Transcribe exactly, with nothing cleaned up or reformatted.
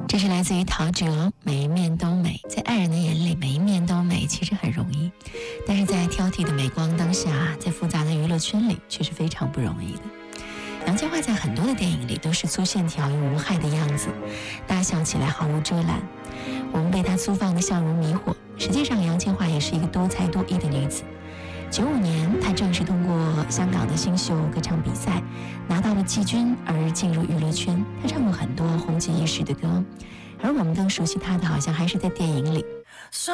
这是来自于陶喆，每一面都美。在爱人的眼里，每一面都美其实很容易，但是在挑剔的镁光灯下，在复杂的娱乐圈里却是非常不容易的。杨千嬅在很多的电影里都是粗线条又无害的样子，大笑起来毫无遮拦，我们被她粗放的笑容迷惑。实际上杨千嬅也是一个多才多艺的女子。九五年她正是通过香港的新秀歌唱比赛拿到了季军而进入娱乐圈。她唱过很多红极一时的歌，而我们更熟悉她的好像还是在电影里。